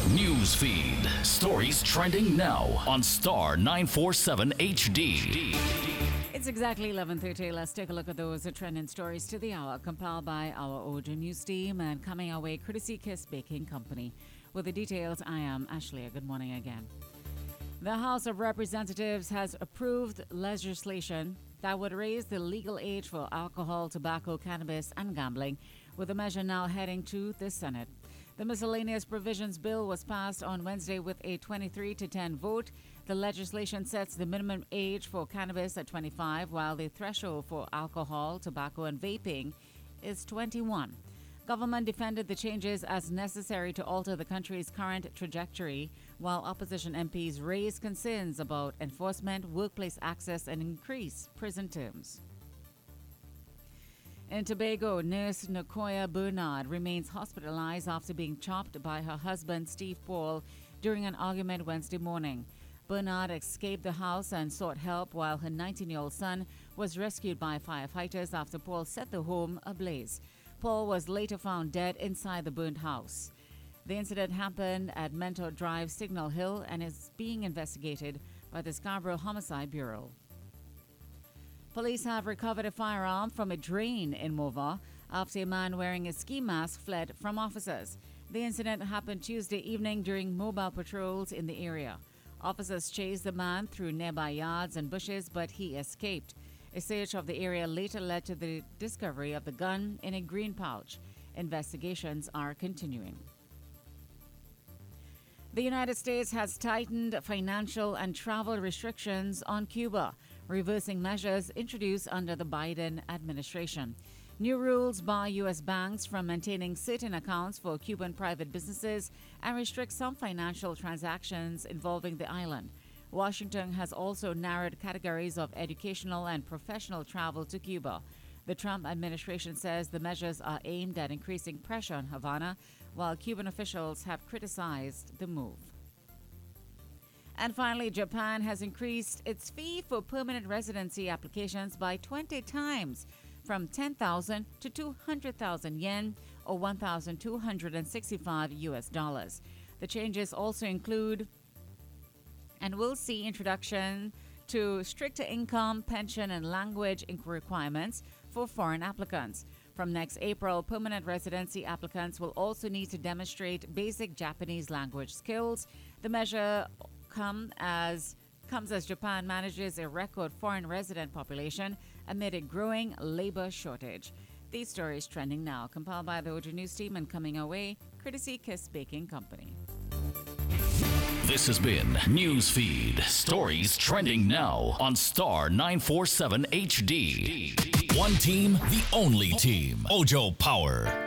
News feed. Stories trending now on Star 947 HD. It's exactly 11:30. Let's take a look at those trending stories to the hour, compiled by our Ojo News team and coming our way courtesy Kiss Baking Company. With the details, I am Ashley. Good morning again. The House of Representatives has approved legislation that would raise the legal age for alcohol, tobacco, cannabis, and gambling, with the measure now heading to the Senate. The Miscellaneous Provisions Bill was passed on Wednesday with a 23-10 vote. The legislation sets the minimum age for cannabis at 25, while the threshold for alcohol, tobacco, and vaping is 21. Government defended the changes as necessary to alter the country's current trajectory, while opposition MPs raised concerns about enforcement, workplace access, and increased prison terms. In Tobago, nurse Nakoya Bernard remains hospitalized after being chopped by her husband, Steve Paul, during an argument Wednesday morning. Bernard escaped the house and sought help while her 19-year-old son was rescued by firefighters after Paul set the home ablaze. Paul was later found dead inside the burnt house. The incident happened at Mentor Drive, Signal Hill, and is being investigated by the Scarborough Homicide Bureau. Police have recovered a firearm from a drain in Morvah after a man wearing a ski mask fled from officers. The incident happened Tuesday evening during mobile patrols in the area. Officers chased the man through nearby yards and bushes, but he escaped. A search of the area later led to the discovery of the gun in a green pouch. Investigations are continuing. The United States has tightened financial and travel restrictions on Cuba, reversing measures introduced under the Biden administration. New rules bar U.S. banks from maintaining certain accounts for Cuban private businesses and restrict some financial transactions involving the island. Washington has also narrowed categories of educational and professional travel to Cuba. The Trump administration says the measures are aimed at increasing pressure on Havana, while Cuban officials have criticized the move. And finally, Japan has increased its fee for permanent residency applications by 20 times, from 10,000 to 200,000 yen, or 1,265 US dollars. The changes also include and will see introduction to stricter income, pension, and language requirements for foreign applicants. From next April, permanent residency applicants will also need to demonstrate basic Japanese language skills. The measure comes as Japan manages a record foreign resident population amid a growing labor shortage. These stories trending now, compiled by the Ojo News team and coming our way, courtesy Kiss Baking Company. This has been Newsfeed. Stories trending now on Star 947 HD. One team, the only team. Ojo Power.